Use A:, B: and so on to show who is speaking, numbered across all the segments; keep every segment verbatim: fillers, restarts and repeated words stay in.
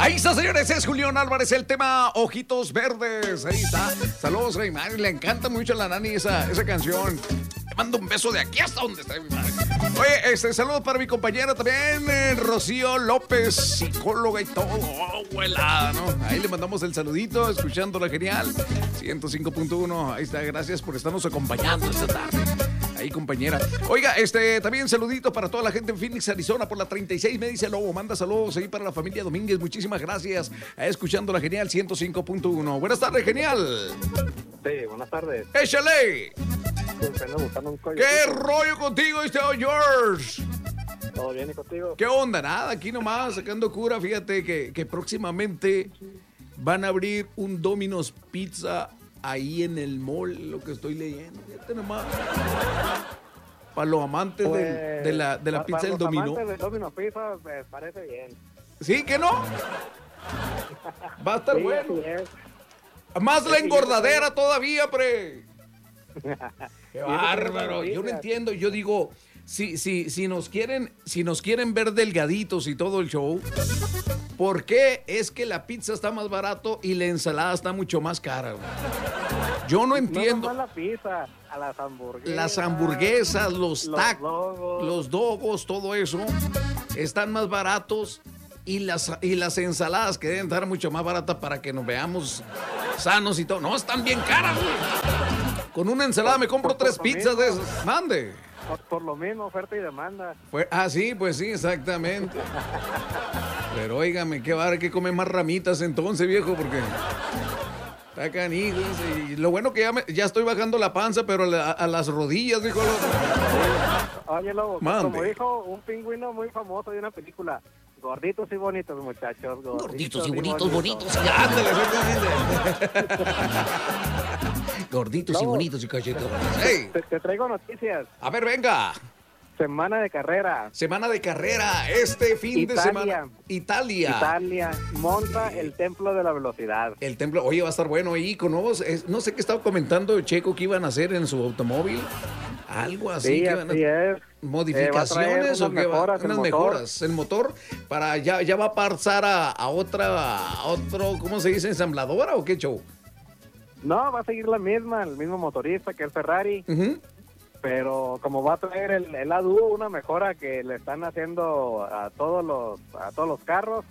A: Ahí está, señores, es Julián Álvarez, el tema Ojitos Verdes. Ahí está. Saludos a mi madre, le encanta mucho a la nani esa, esa canción. Le mando un beso de aquí hasta donde está mi madre. Oye, este, saludos para mi compañera también, eh, Rocío López, psicóloga y todo. Oh, abuela, ¿no? Ahí le mandamos el saludito, escuchando la genial ciento cinco punto uno. Ahí está, gracias por estarnos acompañando esta tarde. Ahí, compañera. Oiga, este, también saludito para toda la gente en Phoenix, Arizona, por la treinta y seis, me dice Lobo. Manda saludos ahí para la familia Domínguez. Muchísimas gracias. Escuchando la genial ciento cinco punto uno. Buenas tardes, genial.
B: Sí, buenas tardes.
A: ¡Échale!
B: Buscando un
A: ¿Qué rollo contigo, este George?
B: ¿Todo bien y contigo?
A: ¿Qué onda? Nada, aquí nomás, sacando cura. Fíjate que, que próximamente van a abrir un Domino's Pizza ahí en el mall, lo que estoy leyendo. Fíjate nomás. Para los amantes
B: pues,
A: del, de la, de la
B: para,
A: pizza
B: para
A: del
B: los
A: dominó.
B: amantes del Domino's Pizza me parece bien.
A: ¿Sí que no? Va a estar
B: Sí,
A: bueno.
B: así es.
A: Más la
B: Sí,
A: engordadera
B: yo
A: todavía, pre. Qué
B: yo
A: bárbaro.
B: tengo
A: Yo no
B: noticias.
A: entiendo. Yo digo, si, si, si nos quieren, si nos quieren ver delgaditos y todo el show, ¿por qué es que la pizza está más barato y la ensalada está mucho más cara, güey? Yo no entiendo.
B: No nomás la pizza, a las hamburguesas.
A: Las hamburguesas, los
B: los
A: tacos,
B: dogos.
A: los dogos, todo eso están más baratos y las, y las ensaladas que deben estar mucho más baratas para que nos veamos sanos y todo. No, están bien caras, güey. Con una ensalada me compro
B: Por- por
A: tres
B: lo
A: pizzas
B: mismo.
A: de esas. Mande.
B: Por, por lo mismo, oferta y demanda.
A: Pues, ah, sí, pues sí, exactamente. Pero óigame, qué va, que comer más ramitas entonces, viejo, porque está canijo. Y lo bueno que ya, me- ya estoy bajando la panza, pero a, la- a las rodillas, dijo el otro.
B: Oye, Lobo,
A: Mande.
B: como dijo un pingüino muy famoso de una película, gorditos y bonitos, muchachos. Gorditos,
A: Gorditos y bonitos, bonitos. Y ándale, exactamente. Gorditos y
B: Lobo.
A: bonitos y cachetones. Hey,
B: Te, te traigo noticias.
A: a ver, venga.
B: Semana de carrera.
A: Semana de carrera, este fin de
B: Italia.
A: semana. Italia.
B: Italia monta el templo de la velocidad.
A: El templo, oye, va a estar bueno ahí con nuevos. es- no sé qué estaba comentando Checo que iban a hacer en su automóvil. Algo así.
B: Sí,
A: que iban a-
B: así es.
A: ¿Modificaciones
B: Eh, va a traer
A: o qué va?
B: unas mejoras, el
A: Unas
B: motor.
A: mejoras. El motor para ya, ya va a pasar a, a otra, a otro, ¿cómo se dice? ¿Ensambladora o qué show?
B: No, va a seguir la misma, el mismo motorista que el Ferrari,
A: Ujú.
B: pero como va a traer el, el A D U una mejora que le están haciendo a todos los a todos los carros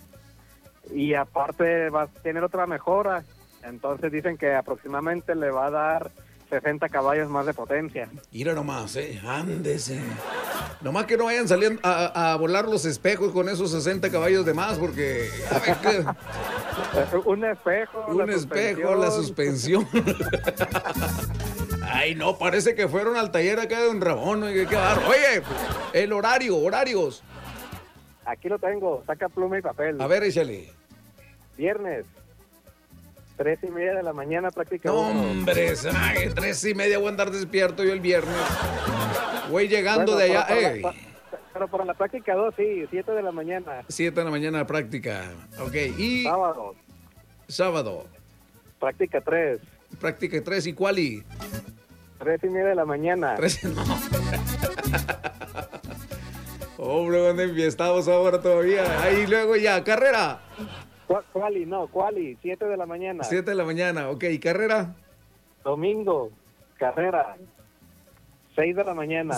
B: y aparte va a tener otra mejora, entonces dicen que aproximadamente le va a dar sesenta caballos más de potencia.
A: Mira nomás, eh, ándese. Nomás que no vayan saliendo a, a volar los espejos con esos sesenta caballos de más, porque a ver qué-
B: Un espejo,
A: un
B: la
A: espejo, la suspensión. Ay, no, parece que fueron al taller acá de Don Ramón. Oye, qué barro. Oye, el horario, horarios.
B: Aquí lo tengo, saca pluma y papel.
A: A ver, échale.
B: Viernes, tres y media de la mañana práctica
A: No,
B: uno.
A: hombre, ay, tres y media voy a andar despierto yo el viernes. Voy llegando
B: Bueno,
A: de allá.
B: pero para
A: ey,
B: la- Pero para la práctica dos, sí, siete de la mañana.
A: siete de la mañana la práctica. Ok, y
B: Sábado,
A: sábado,
B: práctica tres,
A: práctica tres y cuali.
B: tres y media de la mañana.
A: Tres, no. Hombre, ¿dónde enfiestados ahora todavía? Ahí luego ya, carrera.
B: Cu- Cuali, no, cuali, siete de la mañana.
A: siete de la mañana, ok, carrera.
B: Domingo, carrera, seis de la mañana.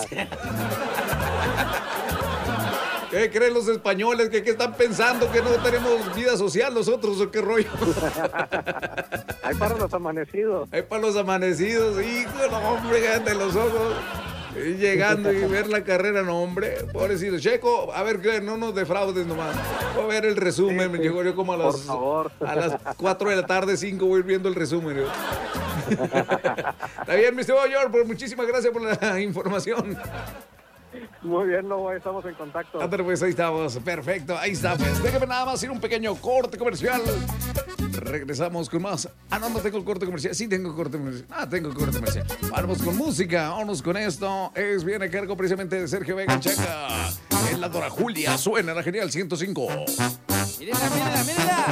A: ¿Qué creen los españoles? ¿Que qué están pensando? ¿Que no tenemos vida social nosotros o qué rollo?
B: Hay para los amanecidos.
A: Ahí para los amanecidos, hijo, no, hombre, de los ojos. Y llegando y ver la carrera, no, hombre, pobrecito. Checo, a ver, que no nos defraudes nomás. Voy a ver el resumen,
B: Sí,
A: me
B: sí.
A: llegó yo como a las,
B: Por favor.
A: a las cuatro de la tarde, cinco, voy a ir viendo el resumen. yo. Está bien, mi estimado George, pues muchísimas gracias por la información.
B: Muy bien, Lobo, ahí estamos en contacto.
A: Ándale, pues ahí estamos, perfecto, ahí está. Pues déjame nada más ir un pequeño corte comercial. Regresamos con más. Ah, no, no tengo el corte comercial. Sí, tengo corte comercial. Ah, tengo corte comercial. Vamos con música, vamos con esto. Es bien a cargo precisamente de Sergio Vega Chaca. En la Dora Julia suena la genial ciento cinco.
C: Mírenla, mírenla, mírenla.